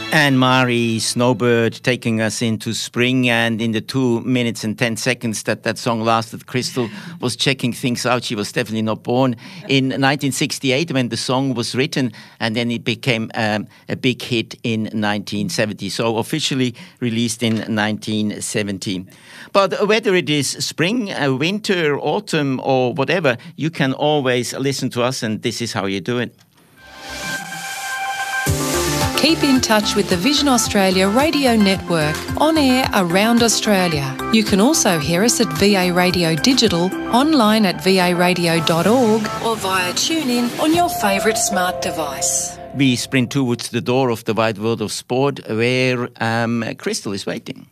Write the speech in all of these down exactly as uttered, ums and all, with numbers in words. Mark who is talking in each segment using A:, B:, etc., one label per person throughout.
A: And Mari Snowbird taking us into spring, and in the two minutes and ten seconds that that song lasted, Crystal was checking things out. She was definitely not born in nineteen sixty-eight when the song was written, and then it became um, a big hit in nineteen seventy. So officially released in nineteen seventy. But whether it is spring, uh, winter, autumn, or whatever, you can always listen to us, and this is how you do it.
B: Keep in touch with the Vision Australia radio network, on air around Australia. You can also hear us at V A Radio Digital, online at v a radio dot org, or via TuneIn on your favourite smart device.
A: We sprint towards the door of the wide world of sport, where um, Crystal is waiting.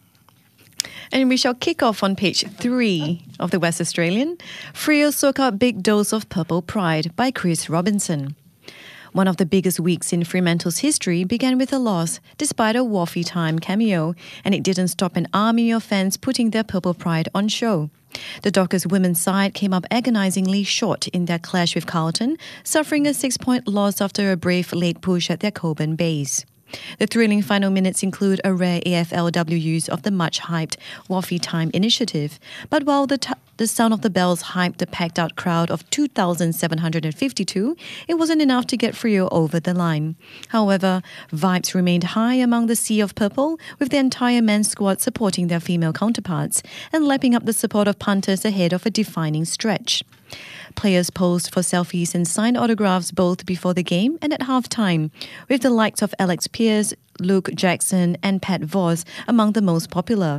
C: And we shall kick off on page three of the West Australian. Freo Soka Big Dose of Purple Pride by Chris Robinson. One of the biggest weeks in Fremantle's history began with a loss, despite a Woffie Time cameo, and it didn't stop an army of fans putting their purple pride on show. The Dockers women's side came up agonisingly short in their clash with Carlton, suffering a six-point loss after a brave late push at their Coburn base. The thrilling final minutes include a rare A F L W use of the much-hyped Woffie Time initiative. But while the, t- the sound of the bells hyped the packed-out crowd of two thousand seven hundred fifty-two, it wasn't enough to get Freo over the line. However, vibes remained high among the sea of purple, with the entire men's squad supporting their female counterparts and lapping up the support of punters ahead of a defining stretch. Players posed for selfies and signed autographs both before the game and at halftime, with the likes of Alex Pearce, Luke Jackson and Pat Voss among the most popular.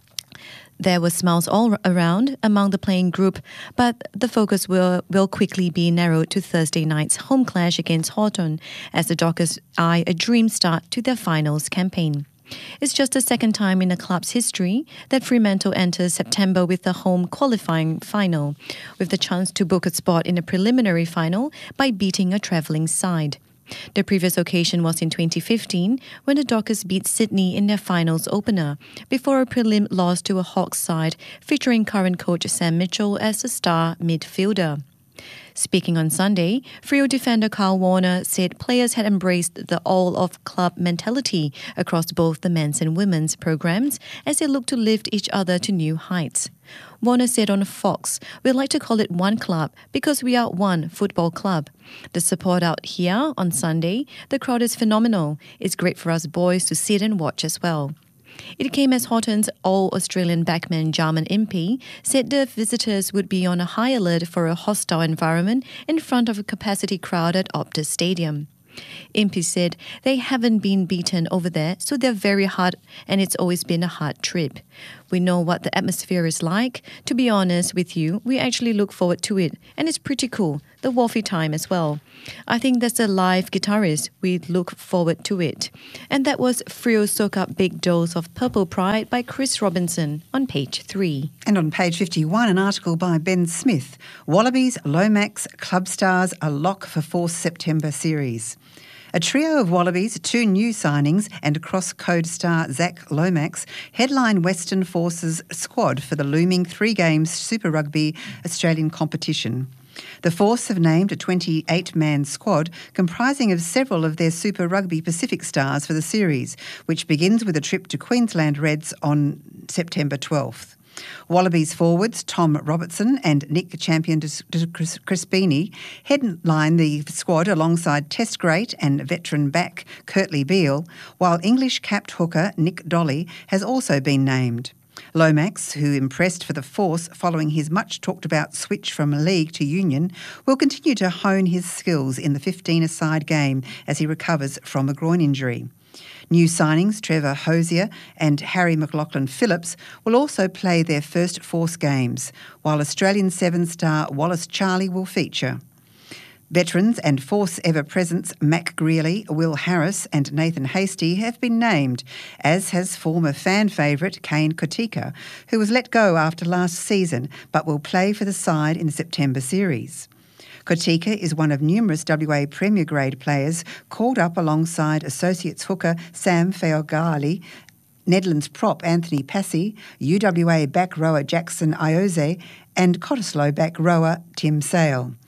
C: There were smiles all around among the playing group, but the focus will, will quickly be narrowed to Thursday night's home clash against Hawthorn as the Dockers eye a dream start to their finals campaign. It's just the second time in the club's history that Fremantle enters September with a home qualifying final, with the chance to book a spot in a preliminary final by beating a travelling side. The previous occasion was in twenty fifteen, when the Dockers beat Sydney in their finals opener, before a prelim loss to a Hawks side featuring current coach Sam Mitchell as the star midfielder. Speaking on Sunday, Freo defender Carl Warner said players had embraced the all-of-club mentality across both the men's and women's programs as they look to lift each other to new heights. Warner said on Fox, "We'd like to call it one club because we are one football club. The support out here on Sunday, the crowd is phenomenal. It's great for us boys to sit and watch as well." It came as Hawthorn's All-Australian backman Jarman Impey said the visitors would be on a high alert for a hostile environment in front of a capacity crowd at Optus Stadium. Impey said they haven't been beaten over there, so they're very hard and it's always been a hard trip. We know what the atmosphere is like. To be honest with you, we actually look forward to it, and it's pretty cool, the Woffie Time as well. I think that's a live guitarist. We look forward to it. And that was Freo Soka Big Dose of Purple Pride by Chris Robinson on page three.
D: And on page fifty-one, an article by Ben Smith, Wallabies, Lomax, Club Stars, a lock for fourth September series. A trio of Wallabies, two new signings and cross-code star Zach Lomax headline Western Forces squad for the looming three-games Super Rugby Australian competition. The Force have named a twenty-eight man squad comprising of several of their Super Rugby Pacific stars for the series, which begins with a trip to Queensland Reds on September twelfth. Wallabies forwards Tom Robertson and Nick Champion Crispini headline the squad alongside Test great and veteran back Kurtley Beale, while English-capped hooker Nick Dolly has also been named. Lomax, who impressed for the Force following his much-talked-about switch from league to union, will continue to hone his skills in the fifteen-a-side game as he recovers from a groin injury. New signings Trevor Hosier and Harry McLaughlin Phillips will also play their first Force games, while Australian seven-star Wallace Charlie will feature. Veterans and Force ever-presents Mac Greeley, Will Harris and Nathan Hasty have been named, as has former fan favourite Kane Kotika, who was let go after last season but will play for the side in the September series. Kotika is one of numerous W A Premier Grade players called up alongside Associates hooker Sam Feogali, Nedlands prop Anthony Passy, U W A back rower Jackson Ioze and Cottesloe back rower Tim Sale.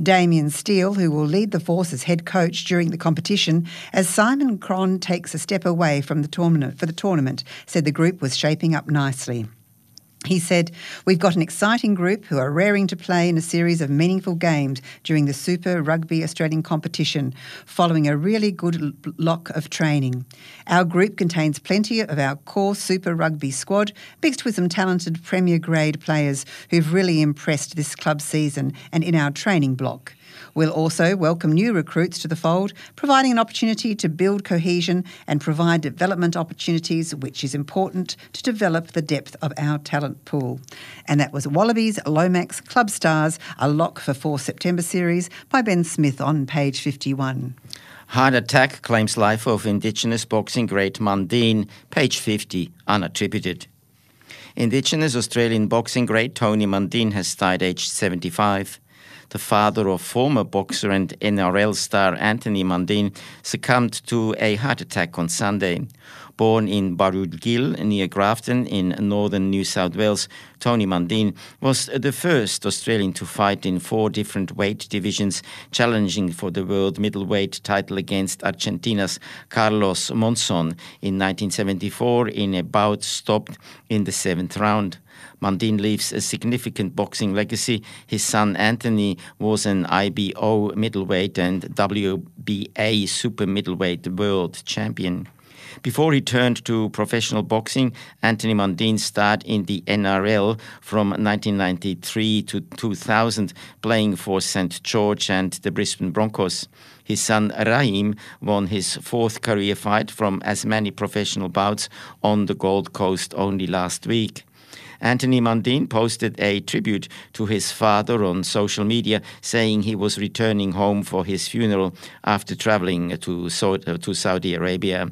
D: Damien Steele, who will lead the Force as head coach during the competition as Simon Cron takes a step away from the tournament for the tournament, said the group was shaping up nicely. He said, "We've got an exciting group who are raring to play in a series of meaningful games during the Super Rugby Australian competition, following a really good lock of training. Our group contains plenty of our core Super Rugby squad, mixed with some talented Premier grade players who've really impressed this club season and in our training block. We'll also welcome new recruits to the fold, providing an opportunity to build cohesion and provide development opportunities, which is important to develop the depth of our talent pool." And that was Wallabies Lomax Club Stars, a lock for fourth September series by Ben Smith on page fifty-one.
A: Heart attack claims life of Indigenous boxing great Mundine, page fifty, unattributed. Indigenous Australian boxing great Tony Mundine has died aged seventy-five. The father of former boxer and N R L star Anthony Mundine succumbed to a heart attack on Sunday. Born in Barudgil near Grafton in northern New South Wales, Tony Mundine was the first Australian to fight in four different weight divisions, challenging for the world middleweight title against Argentina's Carlos Monzon in nineteen seventy-four in a bout stopped in the seventh round. Mundine leaves a significant boxing legacy. His son Anthony was an I B O middleweight and W B A super middleweight world champion. Before he turned to professional boxing, Anthony Mundine starred in the N R L from nineteen ninety-three to two thousand, playing for Saint George and the Brisbane Broncos. His son Raheem won his fourth career fight from as many professional bouts on the Gold Coast only last week. Anthony Mundine posted a tribute to his father on social media, saying he was returning home for his funeral after traveling to, to Saudi Arabia.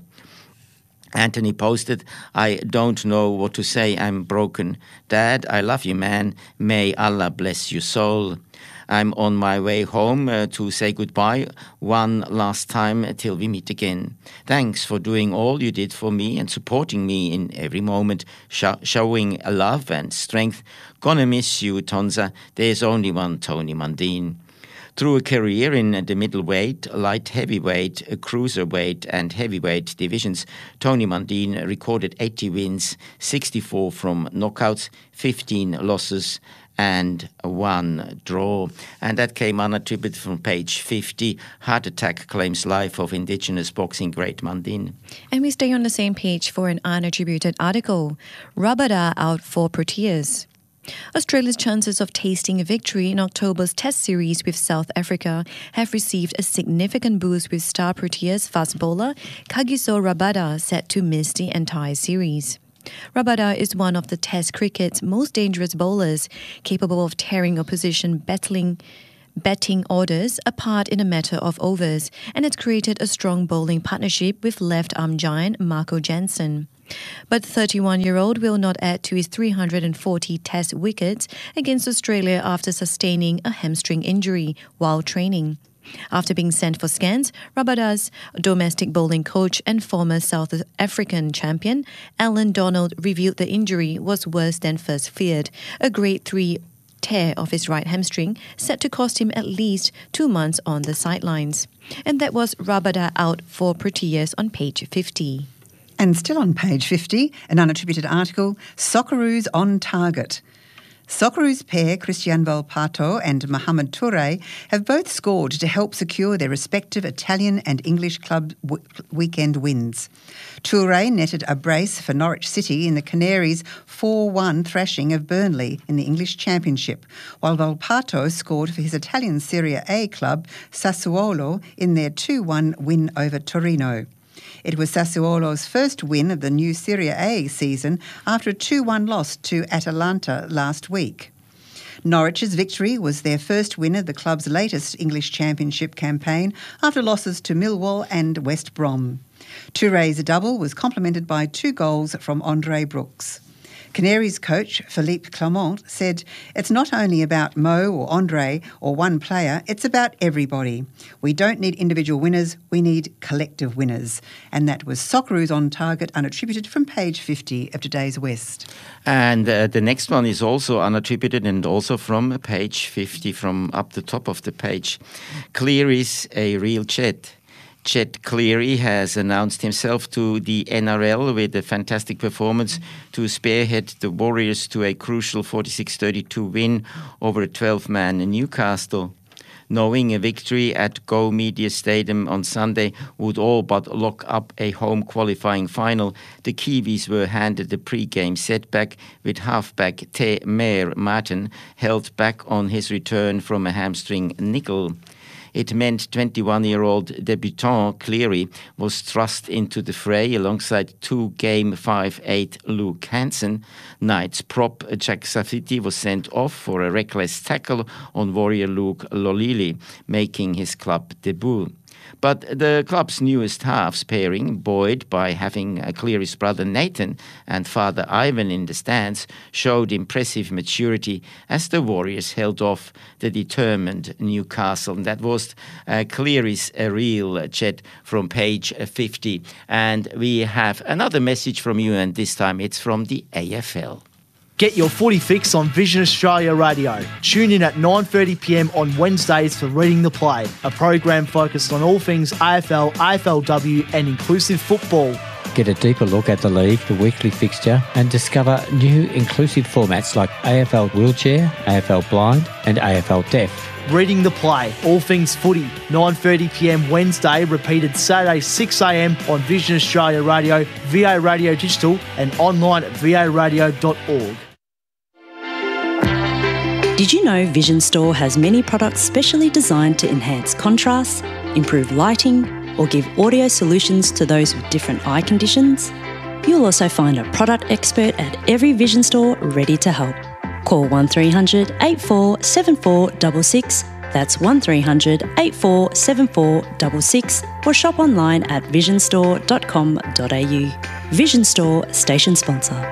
A: Anthony posted, "I don't know what to say, I'm broken. Dad, I love you, man. May Allah bless your soul. I'm on my way home uh, to say goodbye one last time till we meet again. Thanks for doing all you did for me and supporting me in every moment, sh- showing love and strength. Gonna miss you, Tonza. There's only one Tony Mundine." Through a career in the middleweight, light heavyweight, cruiserweight and heavyweight divisions, Tony Mundine recorded eighty wins, sixty-four from knockouts, fifteen losses and one draw. And that came unattributed from page fifty. Heart attack claims life of Indigenous boxing great Mundine.
C: And we stay on the same page for an unattributed article. Rabada out for Proteas. Australia's chances of tasting a victory in October's Test series with South Africa have received a significant boost, with star Proteas fast bowler Kagiso Rabada set to miss the entire series. Rabada is one of the Test cricket's most dangerous bowlers, capable of tearing opposition battling batting orders apart in a matter of overs, and has created a strong bowling partnership with left-arm giant Marco Jansen. But the thirty-one-year-old will not add to his three hundred forty Test wickets against Australia after sustaining a hamstring injury while training. After being sent for scans, Rabada's domestic bowling coach and former South African champion, Alan Donald, revealed the injury was worse than first feared, a grade three tear of his right hamstring, set to cost him at least two months on the sidelines. And that was Rabada out for Proteas on page fifty.
D: And still on page fifty, an unattributed article, Socceroos on target. Socceroos pair Christian Volpato and Mohamed Toure have both scored to help secure their respective Italian and English club w- weekend wins. Toure netted a brace for Norwich City in the Canaries' four one thrashing of Burnley in the English Championship, while Volpato scored for his Italian Serie A club Sassuolo in their two one win over Torino. It was Sassuolo's first win of the new Serie A season after a two one loss to Atalanta last week. Norwich's victory was their first win of the club's latest English Championship campaign after losses to Millwall and West Brom. Touré's double was complemented by two goals from Andre Brooks. Canaries coach Philippe Clement said, "It's not only about Mo or Andre or one player, it's about everybody. We don't need individual winners, we need collective winners." And that was Socceroos on Target, unattributed, from page fifty of today's West.
A: And uh, the next one is also unattributed and also from page fifty, from up the top of the page. Cleary's a real Chet. Chet Cleary has announced himself to the N R L with a fantastic performance to spearhead the Warriors to a crucial forty-six thirty-two win over a twelve-man Newcastle. Knowing a victory at Go Media Stadium on Sunday would all but lock up a home qualifying final, the Kiwis were handed a pre-game setback with halfback Te Maire Martin held back on his return from a hamstring nickel. It meant twenty-one-year-old debutant Cleary was thrust into the fray alongside two-game five eight Luke Hansen. Knights prop Jack Safiti was sent off for a reckless tackle on Warrior Luke Lolili, making his club debut. But the club's newest halves pairing, buoyed by having Cleary's brother Nathan and father Ivan in the stands, showed impressive maturity as the Warriors held off the determined Newcastle. And that was uh, Cleary's uh, real Chet from page fifty. And we have another message from you, and this time it's from the A F L.
E: Get your footy fix on Vision Australia Radio. Tune in at nine thirty p m on Wednesdays for Reading the Play, a program focused on all things A F L, A F L W and inclusive football.
F: Get a deeper look at the league, the weekly fixture, and discover new inclusive formats like A F L Wheelchair, A F L Blind and A F L Deaf.
E: Reading the Play, all things footy, nine thirty p m Wednesday, repeated Saturday six a m on Vision Australia Radio, V A Radio Digital and online at v a radio dot org.
G: Did you know Vision Store has many products specially designed to enhance contrast, improve lighting, or give audio solutions to those with different eye conditions? You'll also find a product expert at every Vision Store ready to help. Call one three hundred, eight four seven four six six, that's one three hundred, eight four seven four six six, or shop online at vision store dot com dot a u. Vision Store, station sponsor.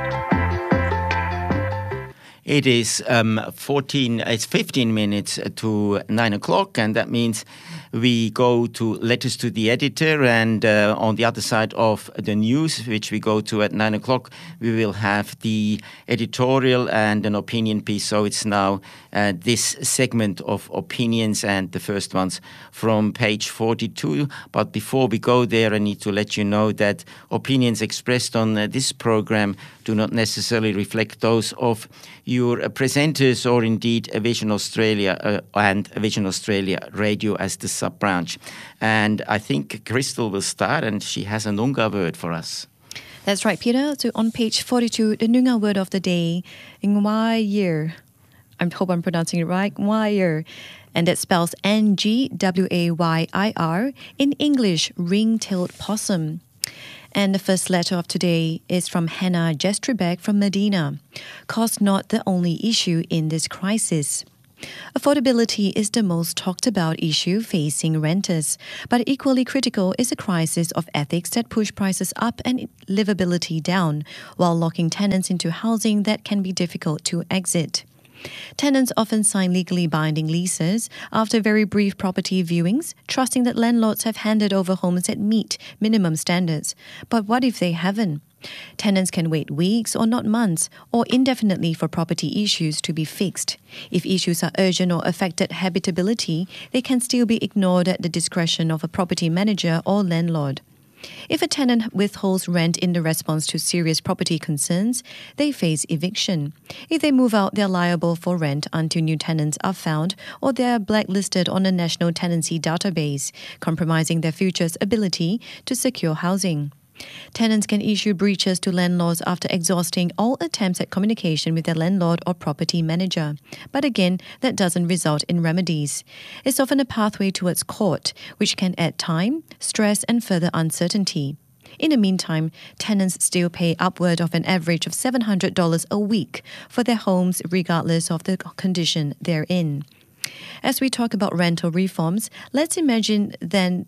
A: It is um, fourteen. It's fifteen minutes to nine o'clock, and that means we go to letters to the editor. And uh, on the other side of the news, which we go to at nine o'clock, we will have the editorial and an opinion piece. So it's now uh, this segment of opinions, and the first ones from page forty-two. But before we go there, I need to let you know that opinions expressed on uh, this program do not necessarily reflect those of your uh, presenters or indeed a Vision Australia uh, and a Vision Australia Radio as the sub-branch. And I think Crystal will start, and she has a Noongar word for us.
C: That's right, Peter. So on page forty-two, the Noongar word of the day, Ngwayir. I hope I'm pronouncing it right, Ngwayir. And that spells N G W A Y I R, in English, ring-tailed possum. And the first letter of today is from Hannah Jestrebek from Medina. Cost not the only issue in this crisis. Affordability is the most talked about issue facing renters, but equally critical is a crisis of ethics that push prices up and livability down, while locking tenants into housing that can be difficult to exit. Tenants often sign legally binding leases after very brief property viewings, trusting that landlords have handed over homes that meet minimum standards. But what if they haven't? Tenants can wait weeks or not months or indefinitely for property issues to be fixed. If issues are urgent or affected habitability, they can still be ignored at the discretion of a property manager or landlord. If a tenant withholds rent in the response to serious property concerns, they face eviction. If they move out, they're liable for rent until new tenants are found, or they are blacklisted on a national tenancy database, compromising their future's ability to secure housing. Tenants can issue breaches to landlords after exhausting all attempts at communication with their landlord or property manager. But again, that doesn't result in remedies. It's often a pathway towards court, which can add time, stress, and further uncertainty. In the meantime, tenants still pay upward of an average of seven hundred dollars a week for their homes, regardless of the condition they're in. As we talk about rental reforms, let's imagine then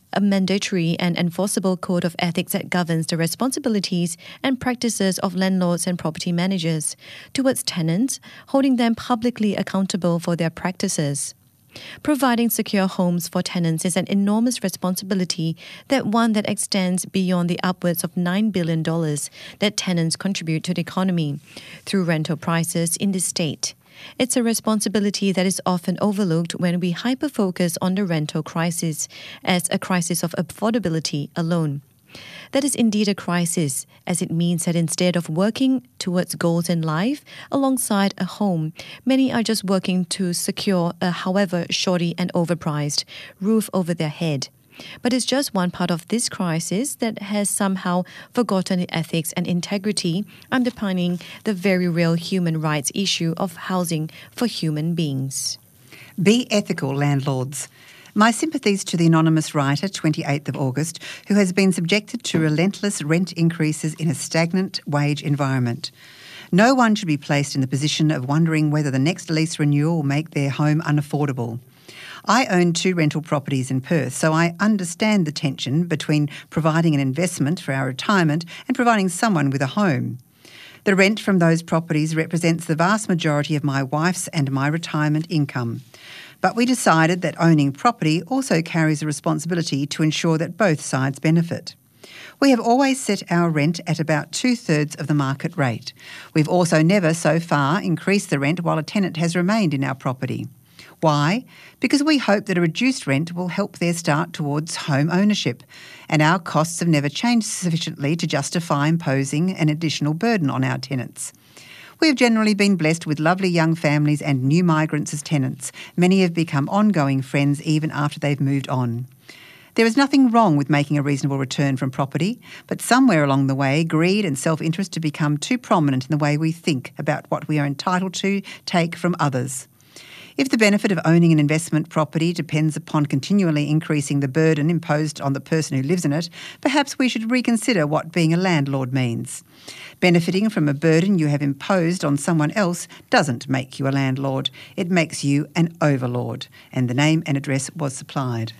C: a mandatory and enforceable code of ethics that governs the responsibilities and practices of landlords and property managers towards tenants, holding them publicly accountable for their practices. Providing secure homes for tenants is an enormous responsibility, that one that extends beyond the upwards of nine billion dollars that tenants contribute to the economy through rental prices in the state. It's a responsibility that is often overlooked when we hyper-focus on the rental crisis as a crisis of affordability alone. That is indeed a crisis, as it means that instead of working towards goals in life alongside a home, many are just working to secure a however shoddy and overpriced roof over their head. But it's just one part of this crisis that has somehow forgotten the ethics and integrity underpinning the very real human rights issue of housing for human beings.
D: Be ethical, landlords. My sympathies to the anonymous writer, twenty-eighth of August, who has been subjected to relentless rent increases in a stagnant wage environment. No one should be placed in the position of wondering whether the next lease renewal will make their home unaffordable. I own two rental properties in Perth, so I understand the tension between providing an investment for our retirement and providing someone with a home. The rent from those properties represents the vast majority of my wife's and my retirement income. But we decided that owning property also carries a responsibility to ensure that both sides benefit. We have always set our rent at about two-thirds of the market rate. We've also never so far increased the rent while a tenant has remained in our property. Why? Because we hope that a reduced rent will help their start towards home ownership, and our costs have never changed sufficiently to justify imposing an additional burden on our tenants. We have generally been blessed with lovely young families and new migrants as tenants. Many have become ongoing friends even after they've moved on. There is nothing wrong with making a reasonable return from property, but somewhere along the way, greed and self-interest have become too prominent in the way we think about what we are entitled to take from others. If the benefit of owning an investment property depends upon continually increasing the burden imposed on the person who lives in it, perhaps we should reconsider what being a landlord means. Benefiting from a burden you have imposed on someone else doesn't make you a landlord. It makes you an overlord. And the name and address was supplied.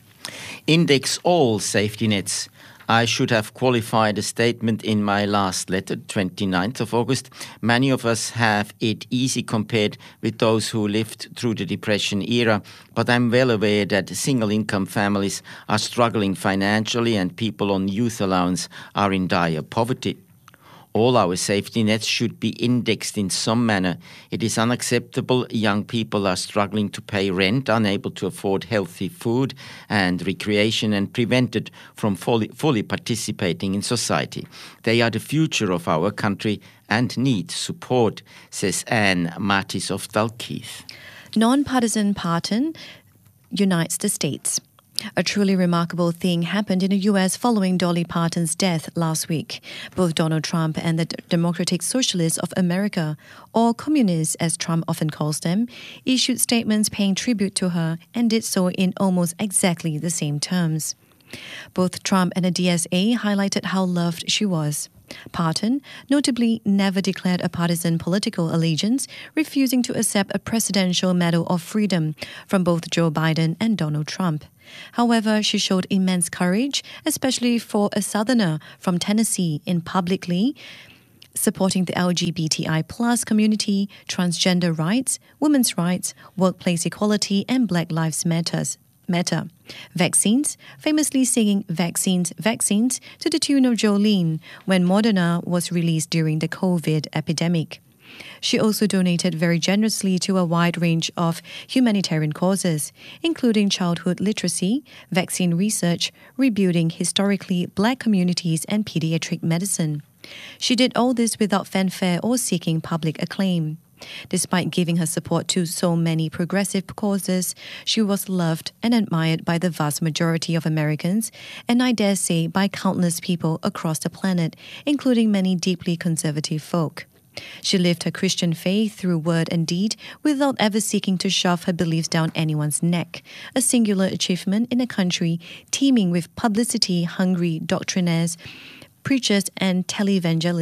A: Index all safety nets. I should have qualified a statement in my last letter, twenty-ninth of August. Many of us have it easy compared with those who lived through the Depression era, but I'm well aware that single-income families are struggling financially and people on youth allowance are in dire poverty. All our safety nets should be indexed in some manner. It is unacceptable young people are struggling to pay rent, unable to afford healthy food and recreation, and prevented from fully, fully participating in society. They are the future of our country and need support, says Anne Mattis of Dalkeith.
C: Non-partisan pardon unites the states. A truly remarkable thing happened in the U S following Dolly Parton's death last week. Both Donald Trump and the Democratic Socialists of America, or communists as Trump often calls them, issued statements paying tribute to her and did so in almost exactly the same terms. Both Trump and the D S A highlighted how loved she was. Parton notably never declared a partisan political allegiance, refusing to accept a Presidential Medal of Freedom from both Joe Biden and Donald Trump. However, she showed immense courage, especially for a Southerner from Tennessee, in publicly supporting the L G B T I plus community, transgender rights, women's rights, workplace equality, and Black Lives Matters. Matter. Vaccines, famously singing Vaccines, Vaccines to the tune of Jolene when Moderna was released during the COVID epidemic. She also donated very generously to a wide range of humanitarian causes, including childhood literacy, vaccine research, rebuilding historically Black communities, and pediatric medicine. She did all this without fanfare or seeking public acclaim. Despite giving her support to so many progressive causes, she was loved and admired by the vast majority of Americans, and I dare say by countless people across the planet, including many deeply conservative folk. She lived her Christian faith through word and deed without ever seeking to shove her beliefs down anyone's neck, a singular achievement in a country teeming with publicity-hungry doctrinaires, preachers, and televangelists.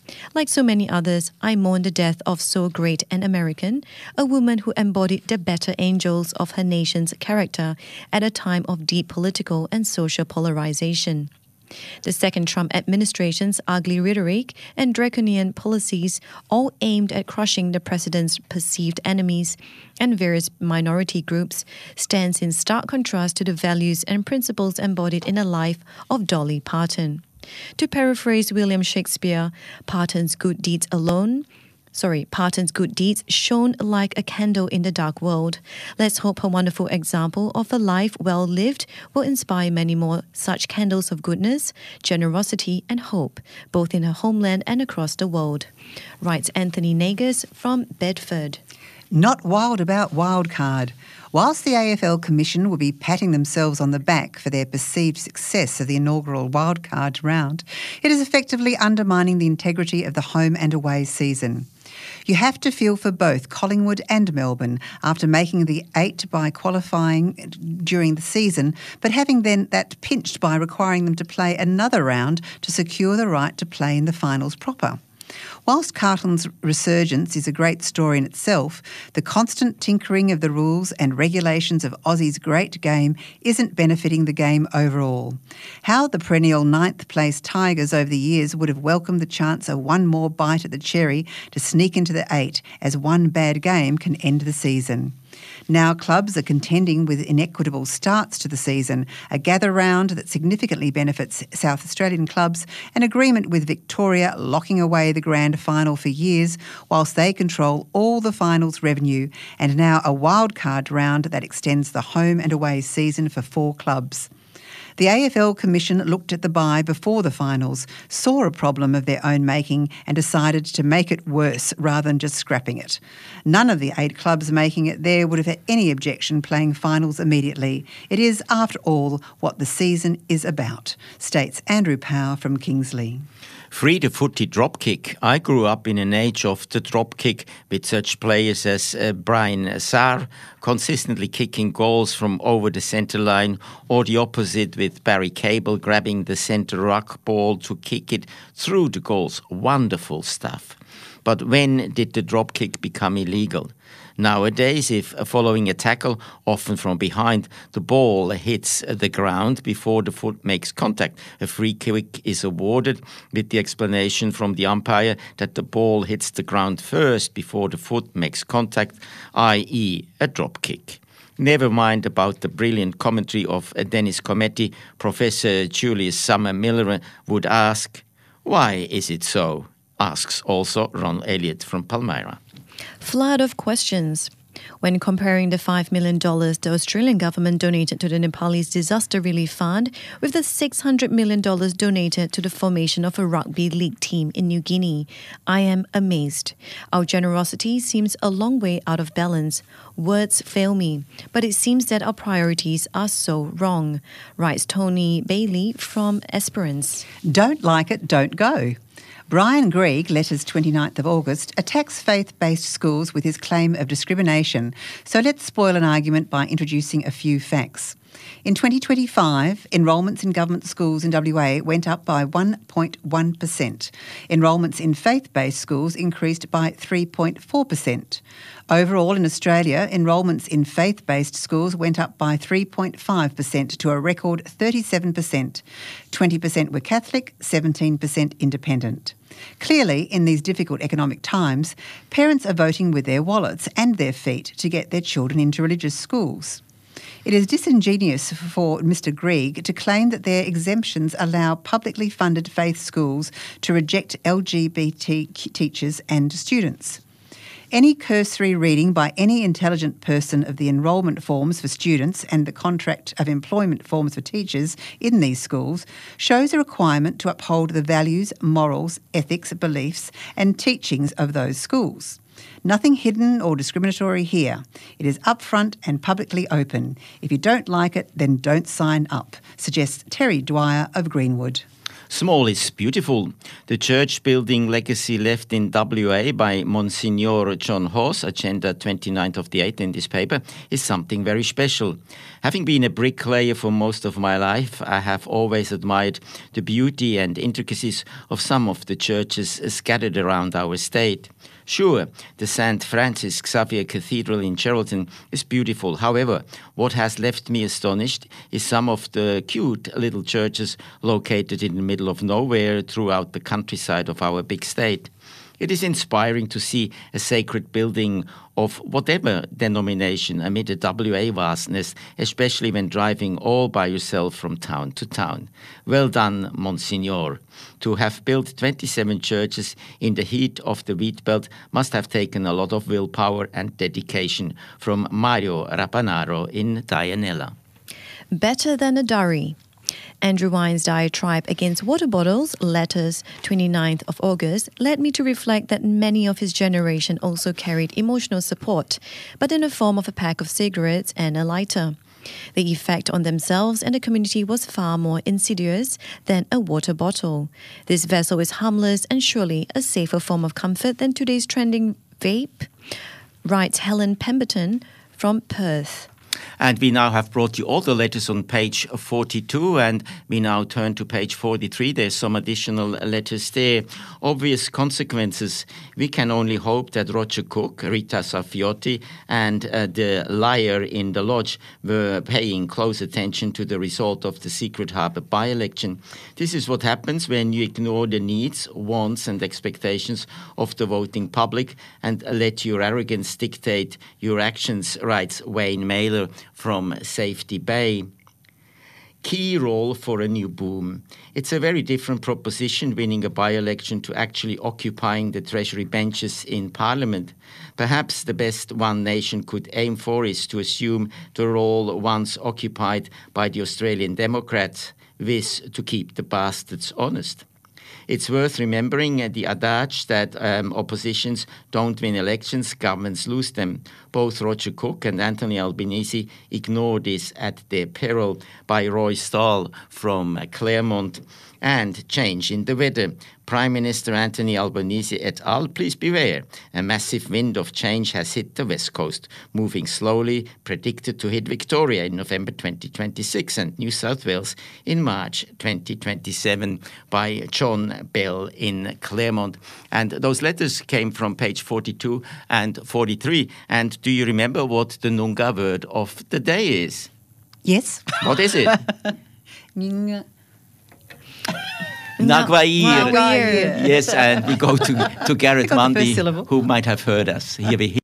C: Like so many others, I mourn the death of so great an American, a woman who embodied the better angels of her nation's character at a time of deep political and social polarization. The second Trump administration's ugly rhetoric and draconian policies, all aimed at crushing the president's perceived enemies and various minority groups, stands in stark contrast to the values and principles embodied in the life of Dolly Parton. To paraphrase William Shakespeare, Parton's good deeds alone Sorry, Parton's good deeds shone like a candle in the dark world. Let's hope her wonderful example of a life well lived will inspire many more such candles of goodness, generosity and hope, both in her homeland and across the world. Writes Anthony Nagus from Bedford.
D: Not wild about wildcard. Whilst the A F L Commission will be patting themselves on the back for their perceived success of the inaugural wildcard round, it is effectively undermining the integrity of the home and away season. You have to feel for both Collingwood and Melbourne after making the eight by qualifying during the season, but having then that pinched by requiring them to play another round to secure the right to play in the finals proper. Whilst Carlton's resurgence is a great story in itself, the constant tinkering of the rules and regulations of Aussie's great game isn't benefiting the game overall. How the perennial ninth place Tigers over the years would have welcomed the chance of one more bite at the cherry to sneak into the eight, as one bad game can end the season. Now clubs are contending with inequitable starts to the season, a gather round that significantly benefits South Australian clubs, an agreement with Victoria locking away the grand final for years whilst they control all the finals revenue, and now a wildcard round that extends the home and away season for four clubs. The A F L Commission looked at the bye before the finals, saw a problem of their own making and decided to make it worse rather than just scrapping it. None of the eight clubs making it there would have had any objection playing finals immediately. It is, after all, what the season is about, states Andrew Power from Kingsley.
A: Free the footy dropkick. I grew up in an age of the dropkick with such players as uh, Brian Sarr consistently kicking goals from over the centre line, or the opposite with Barry Cable grabbing the centre ruck ball to kick it through the goals. Wonderful stuff. But when did the dropkick become illegal? Nowadays, if following a tackle, often from behind, the ball hits the ground before the foot makes contact, a free kick is awarded with the explanation from the umpire that the ball hits the ground first before the foot makes contact, that is a drop kick. Never mind about the brilliant commentary of Dennis Cometti, Professor Julius Summer Miller would ask, why is it so? Asks also Ron Elliott from Palmyra.
C: Flood of questions. When comparing the five million dollars the Australian government donated to the Nepalese Disaster Relief Fund with the six hundred million dollars donated to the formation of a rugby league team in New Guinea, I am amazed. Our generosity seems a long way out of balance. Words fail me, but it seems that our priorities are so wrong, writes Tony Bailey from Esperance.
D: Don't like it, don't go. Brian Greig, letters twenty-ninth of August, attacks faith-based schools with his claim of discrimination. So let's spoil an argument by introducing a few facts. In twenty twenty-five, enrolments in government schools in W A went up by one point one percent. Enrolments in faith-based schools increased by three point four percent. Overall in Australia, enrolments in faith-based schools went up by three point five percent to a record thirty-seven percent. twenty percent were Catholic, seventeen percent independent. Clearly, in these difficult economic times, parents are voting with their wallets and their feet to get their children into religious schools. It is disingenuous for Mister Greig to claim that their exemptions allow publicly funded faith schools to reject L G B T teachers and students. Any cursory reading by any intelligent person of the enrolment forms for students and the contract of employment forms for teachers in these schools shows a requirement to uphold the values, morals, ethics, beliefs and teachings of those schools. Nothing hidden or discriminatory here. It is upfront and publicly open. If you don't like it, then don't sign up, suggests Terry Dwyer of Greenwood.
A: Small is beautiful. The church building legacy left in W A by Monsignor John Hawes, agenda twenty-ninth of the eighth in this paper, is something very special. Having been a bricklayer for most of my life, I have always admired the beauty and intricacies of some of the churches scattered around our state. Sure, the Saint Francis Xavier Cathedral in Geraldton is beautiful. However, what has left me astonished is some of the cute little churches located in the middle of nowhere throughout the countryside of our big state. It is inspiring to see a sacred building of whatever denomination amid a W A vastness, especially when driving all by yourself from town to town. Well done, Monsignor. To have built twenty-seven churches in the heat of the wheat belt must have taken a lot of willpower and dedication. From Mario Rapanaro in Dianella.
C: Better than a durry. Andrew Wine's diatribe against water bottles, letters, twenty-ninth of August, led me to reflect that many of his generation also carried emotional support, but in the form of a pack of cigarettes and a lighter. The effect on themselves and the community was far more insidious than a water bottle. This vessel is harmless and surely a safer form of comfort than today's trending vape, writes Helen Pemberton from Perth.
A: And we now have brought you all the letters on page forty-two, and we now turn to page forty-three. There's some additional letters there. Obvious consequences. We can only hope that Roger Cook, Rita Safiotti, and uh, the liar in the lodge were paying close attention to the result of the Secret Harbour by-election. This is what happens when you ignore the needs, wants and expectations of the voting public and let your arrogance dictate your actions, writes Wayne Mailer from Safety Bay. Key role for a new boom. It's a very different proposition winning a by-election to actually occupying the Treasury benches in Parliament. Perhaps the best one nation could aim for is to assume the role once occupied by the Australian Democrats, viz. To keep the bastards honest. It's worth remembering uh, the adage that um, oppositions don't win elections, governments lose them. Both Roger Cook and Anthony Albanese ignore this at their peril, by Roy Stahl from uh, Claremont. And change in the weather. Prime Minister Anthony Albanese et al., please beware. A massive wind of change has hit the west coast, moving slowly, predicted to hit Victoria in November twenty twenty-six and New South Wales in March twenty twenty-seven, by John Bell in Claremont. And those letters came from page forty-two and forty-three. And do you remember what the Noongar word of the day is?
D: Yes.
A: What is it?
D: Ning-
A: Nagwair.
C: Nagwair.
A: Yes, and we go to, to Garrett
D: got the
A: Mundy,
D: first syllable.
A: who might have heard us. Here we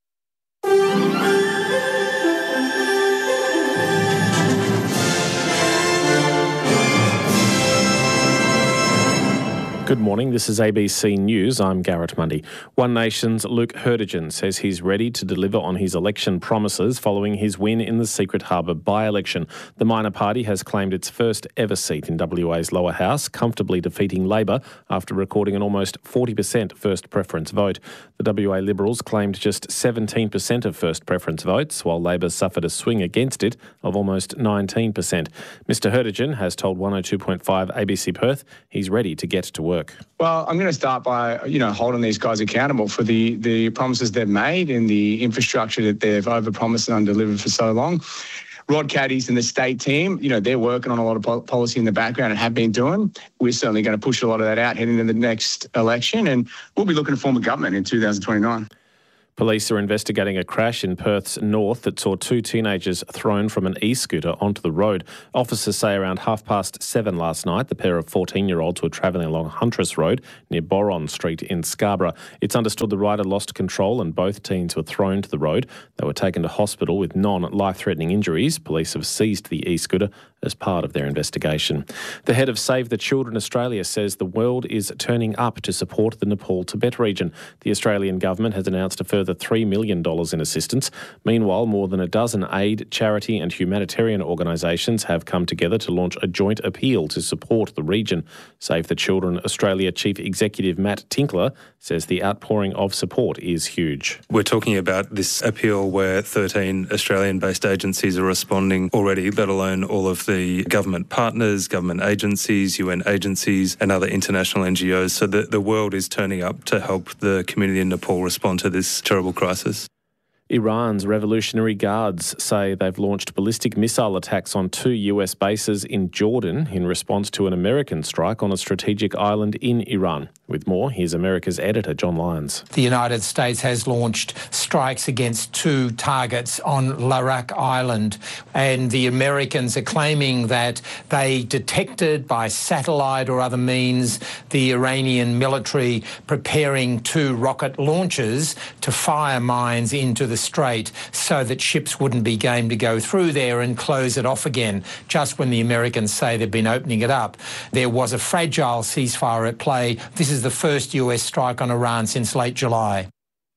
H: Good morning, this is A B C News. I'm Garrett Mundy. One Nation's Luke Herdigen says he's ready to deliver on his election promises following his win in the Secret Harbour by-election. The minor party has claimed its first ever seat in W A's lower house, comfortably defeating Labor after recording an almost forty percent first preference vote. The W A Liberals claimed just seventeen percent of first preference votes, while Labor suffered a swing against it of almost nineteen percent. Mister Herdigen has told one oh two point five A B C Perth he's ready to get to work.
I: Well, I'm going to start by, you know, holding these guys accountable for the, the promises they've made and the infrastructure that they've overpromised and undelivered for so long. Rod Caddies and the state team, you know, they're working on a lot of po- policy in the background and have been doing. We're certainly going to push a lot of that out heading into the next election, and we'll be looking to form a government in two thousand twenty-nine.
H: Police are investigating a crash in Perth's north that saw two teenagers thrown from an e-scooter onto the road. Officers say around half past seven last night, the pair of fourteen-year-olds were travelling along Huntress Road near Boron Street in Scarborough. It's understood the rider lost control and both teens were thrown to the road. They were taken to hospital with non-life-threatening injuries. Police have seized the e-scooter as part of their investigation. The head of Save the Children Australia says the world is turning up to support the Nepal-Tibet region. The Australian government has announced a further further three million dollars in assistance. Meanwhile, more than a dozen aid, charity and humanitarian organisations have come together to launch a joint appeal to support the region. Save the Children Australia Chief Executive Matt Tinkler says the outpouring of support is huge.
J: We're talking about this appeal where thirteen Australian-based agencies are responding already, let alone all of the government partners, government agencies, U N agencies and other international N G Os. So the, the world is turning up to help the community in Nepal respond to this terrible crisis.
H: Iran's Revolutionary Guards say they've launched ballistic missile attacks on two U S bases in Jordan in response to an American strike on a strategic island in Iran. With more, here's America's editor, John Lyons.
K: The United States has launched strikes against two targets on Larak Island, and the Americans are claiming that they detected by satellite or other means the Iranian military preparing two rocket launchers to fire mines into the strait so that ships wouldn't be game to go through there and close it off again, just when the Americans say they've been opening it up. There was a fragile ceasefire at play. This is the first U S strike on Iran since late July.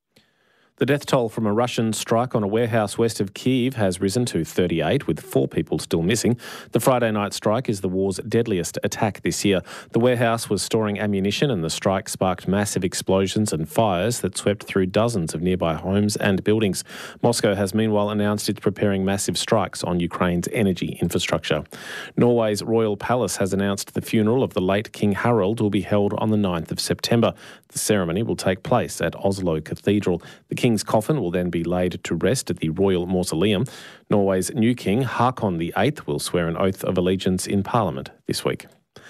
H: The death toll from a Russian strike on a warehouse west of Kyiv has risen to thirty-eight, with four people still missing. The Friday night strike is the war's deadliest attack this year. The warehouse was storing ammunition and the strike sparked massive explosions and fires that swept through dozens of nearby homes and buildings. Moscow has meanwhile announced it's preparing massive strikes on Ukraine's energy infrastructure. Norway's royal palace has announced the funeral of the late King Harald will be held on the ninth of September. The ceremony will take place at Oslo Cathedral. The King's coffin will then be laid to rest at the Royal Mausoleum. Norway's new king, Haakon the eighth, will swear an oath of allegiance in Parliament this week.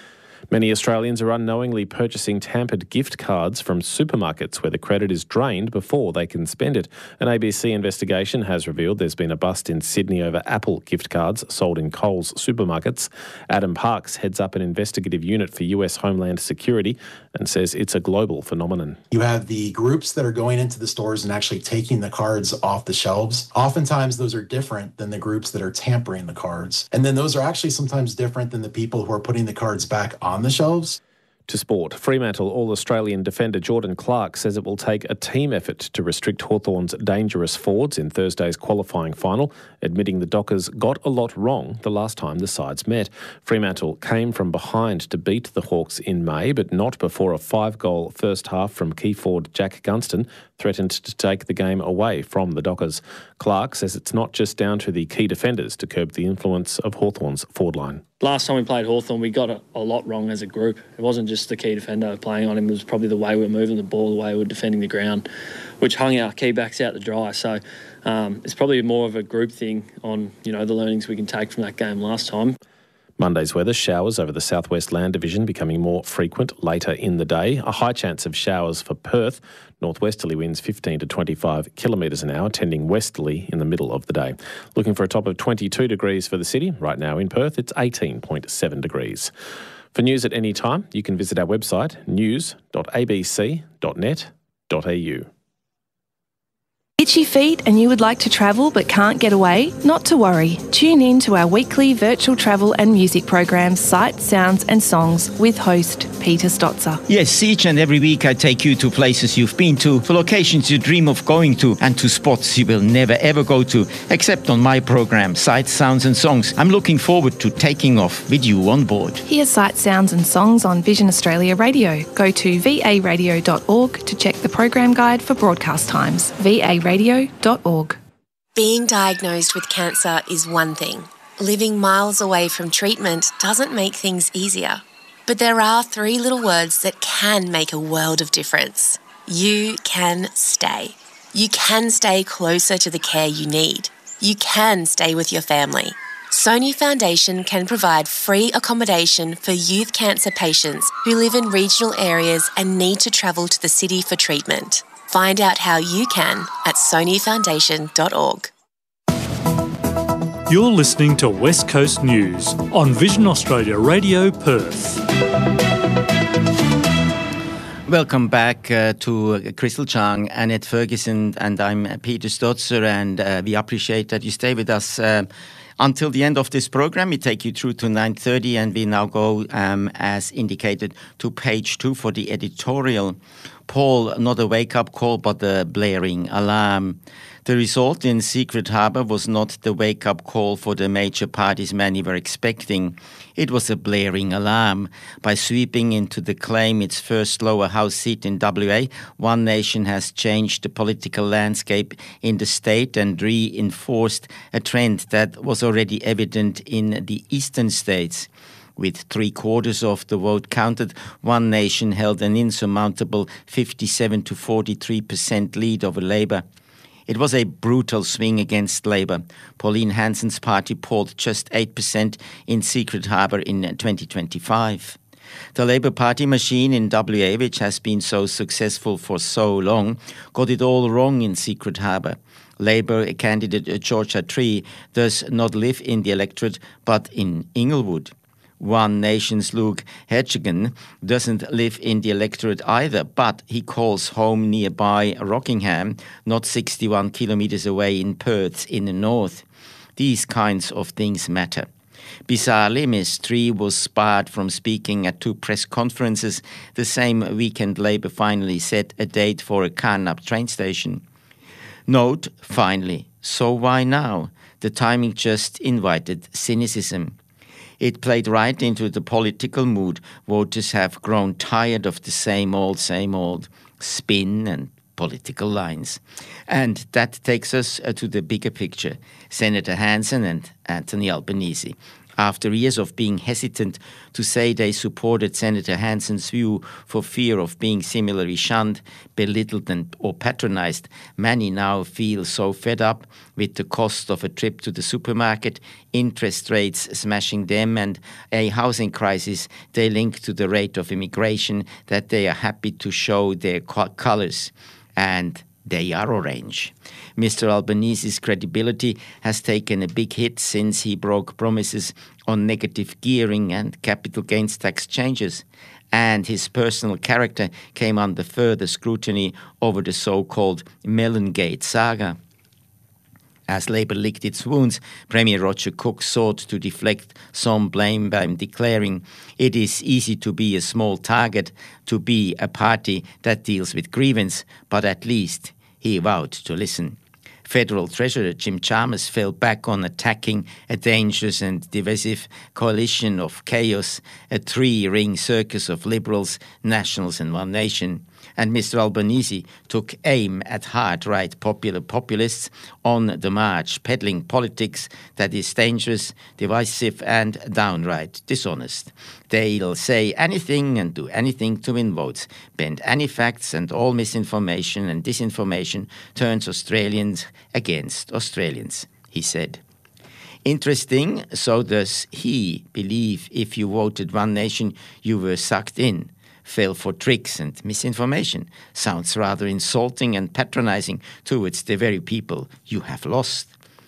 H: Many Australians are unknowingly purchasing tampered gift cards from supermarkets where the credit is drained before they can spend it. An A B C investigation has revealed there's been a bust in Sydney over Apple gift cards sold in Coles supermarkets. Adam Parks heads up an investigative unit for U S Homeland Security and says it's a global phenomenon.
L: You have the groups that are going into the stores and actually taking the cards off the shelves. Oftentimes those are different than the groups that are tampering the cards. And then those are actually sometimes different than the people who are putting the cards back on the shelves.
H: To sport, Fremantle All-Australian defender Jordan Clark says it will take a team effort to restrict Hawthorn's dangerous forwards in Thursday's qualifying final, admitting the Dockers got a lot wrong the last time the sides met. Fremantle came from behind to beat the Hawks in May, but not before a five-goal first half from key forward Jack Gunston threatened to take the game away from the Dockers. Clark says it's not just down to the key defenders to curb the influence of Hawthorn's forward line.
M: Last time we played Hawthorn, we got a, a lot wrong as a group. It wasn't just the key defender playing on him, it was probably the way we were moving the ball, the way we were defending the ground, which hung our key backs out to dry. So um, it's probably more of a group thing on, you know, the learnings we can take from that game last time.
H: Monday's weather, showers over the southwest land division becoming more frequent later in the day. A high chance of showers for Perth. Northwesterly winds fifteen to twenty-five kilometres an hour, tending westerly in the middle of the day. Looking for a top of twenty-two degrees for the city. Right now in Perth, it's eighteen point seven degrees. For news at any time, you can visit our website, news dot a b c dot net dot a u.
N: Itchy feet and you would like to travel but can't get away? Not to worry. Tune in to our weekly virtual travel and music program, Sights, Sounds and Songs, with host Peter Stotzer.
A: Yes, each and every week I take you to places you've been to, for locations you dream of going to, and to spots you will never ever go to, except on my program, Sights, Sounds and Songs. I'm looking forward to taking off with you on board.
N: Hear Sights, Sounds and Songs on Vision Australia Radio. Go to v a radio dot org to check the program guide for broadcast times. v a radio dot org.
O: Being diagnosed with cancer is one thing. Living miles away from treatment doesn't make things easier. But there are three little words that can make a world of difference. You can stay. You can stay closer to the care you need. You can stay with your family. Sony Foundation can provide free accommodation for youth cancer patients who live in regional areas and need to travel to the city for treatment. Find out how you can at sony foundation dot org.
P: You're listening to West Coast News on Vision Australia Radio, Perth.
A: Welcome back uh, to Crystal Chang, Annette Ferguson, and I'm Peter Stotzer, and uh, we appreciate that you stay with us uh, until the end of this program. We take you through to nine thirty, and we now go, um, as indicated, to page two for the editorial Paul, not a wake-up call, but a blaring alarm. The result in Secret Harbour was not the wake-up call for the major parties many were expecting. It was a blaring alarm. By sweeping into the claim its first lower house seat in W A, One Nation has changed the political landscape in the state and reinforced a trend that was already evident in the eastern states. With three quarters of the vote counted, One Nation held an insurmountable fifty-seven to forty-three percent lead over Labour. It was a brutal swing against Labour. Pauline Hanson's party polled just eight percent in Secret Harbour in twenty twenty-five. The Labour Party machine in W A, which has been so successful for so long, got it all wrong in Secret Harbour. Labour candidate George Attree does not live in the electorate but in Inglewood. One Nation's Luke Hedgegan doesn't live in the electorate either, but he calls home nearby Rockingham, not sixty-one kilometres away in Perth in the north. These kinds of things matter. Bizarrely, Miss Tree was barred from speaking at two press conferences. The same weekend, Labour finally set a date for a Carnap train station. Note, finally, so why now? The timing just invited cynicism. It played right into the political mood. Voters have grown tired of the same old, same old spin and political lines. And that takes us to the bigger picture. Senator Hanson and Anthony Albanese. After years of being hesitant to say they supported Senator Hanson's view for fear of being similarly shunned, belittled and, or patronized, many now feel so fed up with the cost of a trip to the supermarket, interest rates smashing them and a housing crisis they link to the rate of immigration that they are happy to show their co- colors. And they are orange. Mister Albanese's credibility has taken a big hit since he broke promises on negative gearing and capital gains tax changes, and his personal character came under further scrutiny over the so-called Mellongate saga. As Labour licked its wounds, Premier Roger Cook sought to deflect some blame by declaring, "It is easy to be a small target, to be a party that deals with grievance, but at least he vowed to listen." Federal Treasurer Jim Chalmers fell back on attacking a dangerous and divisive coalition of chaos, a three-ring circus of Liberals, Nationals and One Nation. And Mister Albanese took aim at hard-right popular populists on the march, peddling politics that is dangerous, divisive and downright dishonest. They'll say anything and do anything to win votes, bend any facts, and all misinformation and disinformation turns Australians against Australians, he said. Interesting, so does he believe if you voted One Nation, you were sucked in, fell for tricks and misinformation. Sounds rather insulting and patronizing towards the very people you have lost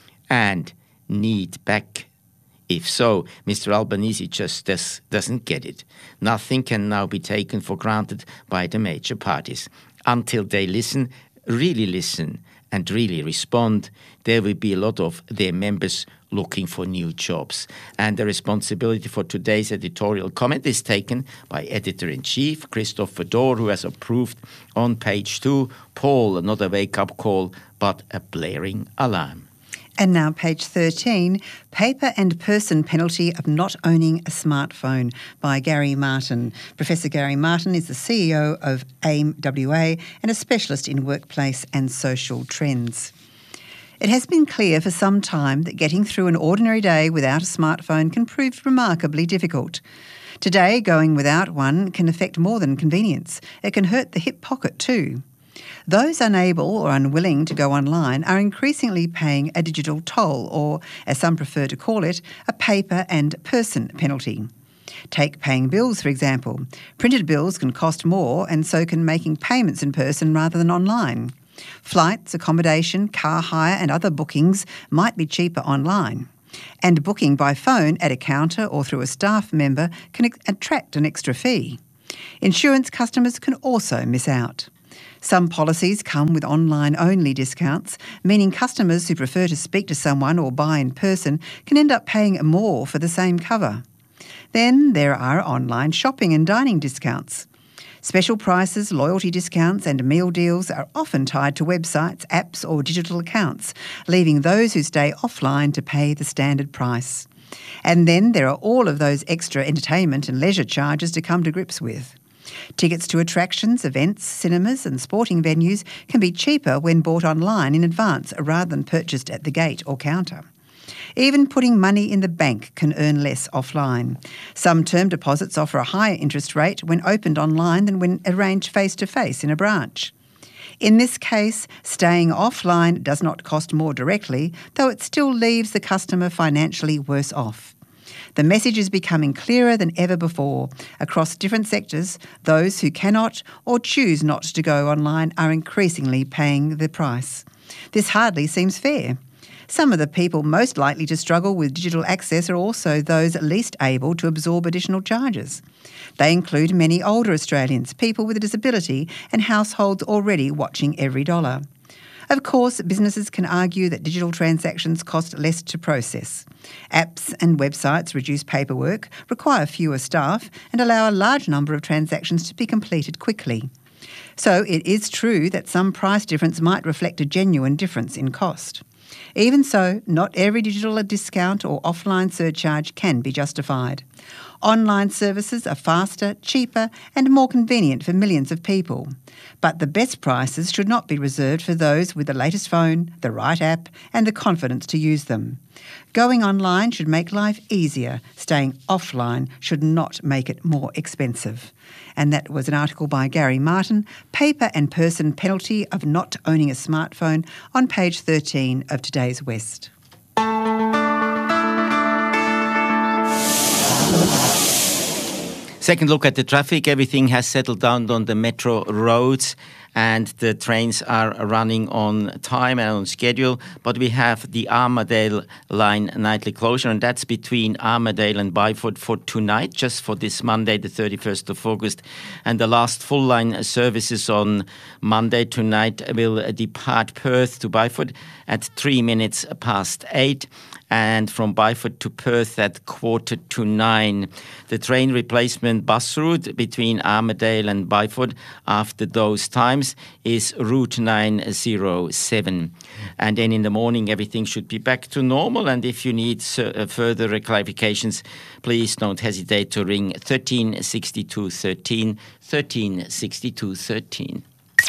A: and need back. If so, Mister Albanese just does, doesn't get it. Nothing can now be taken for granted by the major parties. Until they listen, really listen, and really respond, there will be a lot of their members looking for new jobs. And the responsibility for today's editorial comment is taken by Editor-in-Chief Christopher Dorr, who has approved on page two, Paul, not a wake-up call, but a blaring alarm.
D: And now page thirteen, Paper and Person Penalty of Not Owning a Smartphone by Gary Martin. Professor Gary Martin is the C E O of AIM W A and a specialist in workplace and social trends. It has been clear for some time that getting through an ordinary day without a smartphone can prove remarkably difficult. Today, going without one can affect more than convenience. It can hurt the hip pocket too. Those unable or unwilling to go online are increasingly paying a digital toll, or, as some prefer to call it, a paper and person penalty. Take paying bills, for example. Printed bills can cost more, and so can making payments in person rather than online. Flights, accommodation, car hire and other bookings might be cheaper online. And booking by phone at a counter or through a staff member can attract an extra fee. Insurance customers can also miss out. Some policies come with online-only discounts, meaning customers who prefer to speak to someone or buy in person can end up paying more for the same cover. Then there are online shopping and dining discounts. Special prices, loyalty discounts and meal deals are often tied to websites, apps or digital accounts, leaving those who stay offline to pay the standard price. And then there are all of those extra entertainment and leisure charges to come to grips with. Tickets to attractions, events, cinemas and sporting venues can be cheaper when bought online in advance rather than purchased at the gate or counter. Even putting money in the bank can earn less offline. Some term deposits offer a higher interest rate when opened online than when arranged face-to-face in a branch. In this case, staying offline does not cost more directly, though it still leaves the customer financially worse off. The message is becoming clearer than ever before. Across different sectors, those who cannot or choose not to go online are increasingly paying the price. This hardly seems fair. Some of the people most likely to struggle with digital access are also those least able to absorb additional charges. They include many older Australians, people with a disability, and households already watching every dollar. Of course, businesses can argue that digital transactions cost less to process. Apps and websites reduce paperwork, require fewer staff, and allow a large number of transactions to be completed quickly. So it is true that some price difference might reflect a genuine difference in cost. Even so, not every digital discount or offline surcharge can be justified. Online services are faster, cheaper and more convenient for millions of people. But the best prices should not be reserved for those with the latest phone, the right app and the confidence to use them. Going online should make life easier. Staying offline should not make it more expensive. And that was an article by Gary Martin, Paper and Person Penalty of Not Owning a Smartphone, on page thirteen of today's West.
A: Second look at the traffic. Everything has settled down on the metro roads and the trains are running on time and on schedule. But we have the Armadale line nightly closure, and that's between Armadale and Byford for tonight, just for this Monday, the thirty-first of August. And the last full line services on Monday tonight will depart Perth to Byford at three minutes past eight. And from Byford to Perth at quarter to nine. The train replacement bus route between Armadale and Byford after those times is Route nine oh seven. And then in the morning, everything should be back to normal. And if you need uh, further clarifications, please don't hesitate to ring thirteen sixty-two thirteen, thirteen sixty-two thirteen.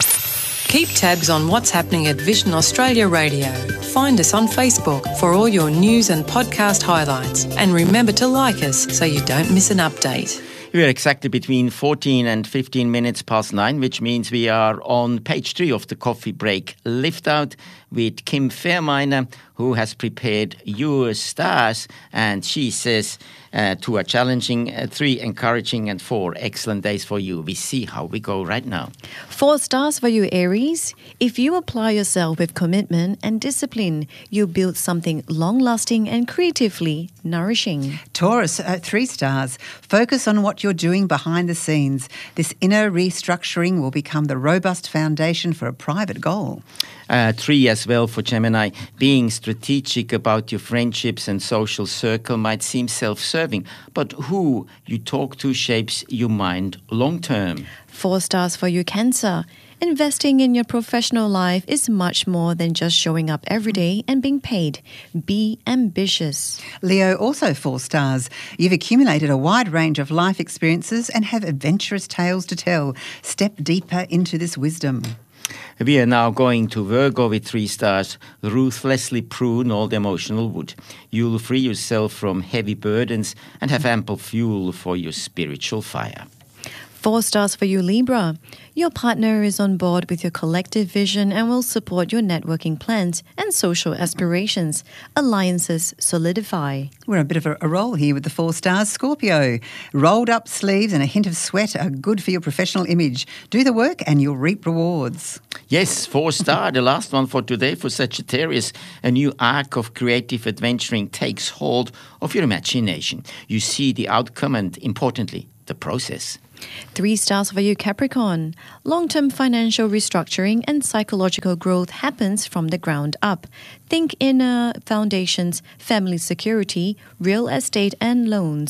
B: Keep tabs on what's happening at Vision Australia Radio. Find us on Facebook for all your news and podcast highlights. And remember to like us so you don't miss an update.
A: We are exactly between fourteen and fifteen minutes past nine, which means we are on page three of the Coffee Break Lift Out with Kim Fairminer, who has prepared your stars. And she says uh, two are challenging, uh, three encouraging, and four excellent days for you. We see how we go right now.
C: Four stars for you, Aries. If you apply yourself with commitment and discipline, you build something long-lasting and creatively nourishing.
D: Taurus, uh, three stars. Focus on what you're doing behind the scenes. This inner restructuring will become the robust foundation for a private goal.
A: Uh, three as well for Gemini. Being strategic about your friendships and social circle might seem self-serving, but who you talk to shapes your mind long-term.
C: Four stars for you, Cancer. Investing in your professional life is much more than just showing up every day and being paid. Be ambitious.
D: Leo, also four stars. You've accumulated a wide range of life experiences and have adventurous tales to tell. Step deeper into this wisdom.
A: We are now going to Virgo with three stars. Ruthlessly prune all the emotional wood. You'll free yourself from heavy burdens and have ample fuel for your spiritual fire.
C: Four stars for you, Libra. Your partner is on board with your collective vision and will support your networking plans and social aspirations. Alliances solidify.
D: We're a bit of a, a roll here with the four stars. Scorpio. Rolled up sleeves and a hint of sweat are good for your professional image. Do the work and you'll reap rewards.
A: Yes, four star. The last one for today for Sagittarius. A new arc of creative adventuring takes hold of your imagination. You see the outcome and, importantly, the process.
C: Three stars for you, Capricorn. Long-term financial restructuring and psychological growth happens from the ground up. Think inner foundations, family security, real estate and loans.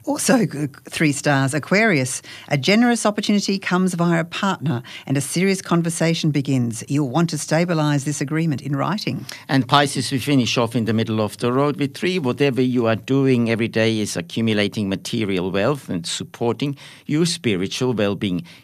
D: Also, three stars, Aquarius. A generous opportunity comes via a partner and a serious conversation begins. You'll want to stabilise this agreement in writing.
A: And Pisces, we finish off in the middle of the road with three. Whatever you are doing every day is accumulating material wealth and supporting your spiritual well-being.